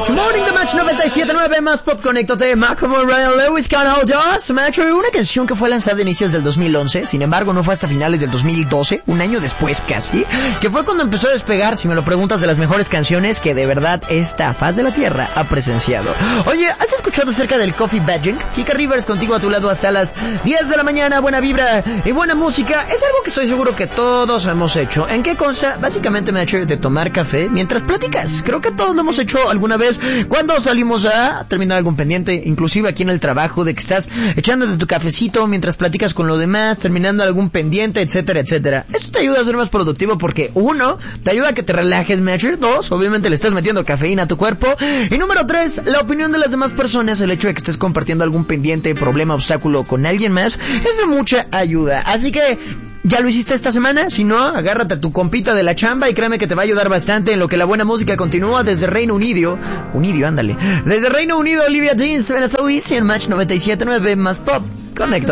Match Morning de Match 97.9 más pop. Conéctate, Macklemore, Ryan Lewis, Can't Hold Us. Match, una canción que fue lanzada a inicios del 2011, sin embargo no fue hasta finales del 2012, un año después casi, que fue cuando empezó a despegar, si me lo preguntas, de las mejores canciones que de verdad esta faz de la tierra ha presenciado. Oye, ¿has escuchado acerca del coffee badging? Kika Rivers contigo a tu lado hasta las 10 de la mañana, buena vibra y buena música. Es algo que estoy seguro que todos hemos hecho. ¿En qué consta? Básicamente, Match, de tomar café mientras platicas. Creo que todos lo hemos hecho alguna vez cuando salimos a terminar algún pendiente, inclusive aquí en el trabajo, de que estás echándote tu cafecito mientras platicas con los demás, terminando algún pendiente, etcétera, etcétera. Esto te ayuda a ser más productivo porque, uno, te ayuda a que te relajes, Matcher. Dos, obviamente le estás metiendo cafeína a tu cuerpo. Y número tres, la opinión de las demás personas, el hecho de que estés compartiendo algún pendiente, problema, obstáculo con alguien más, es de mucha ayuda. Así que, ¿ya lo hiciste esta semana? Si no, agárrate a tu compita de la chamba y créeme que te va a ayudar bastante en lo que la buena música continúa desde Reino Unido. Ándale. Desde Reino Unido, Olivia Dean, suena So Easy en Match 97.9 más pop. Conecta.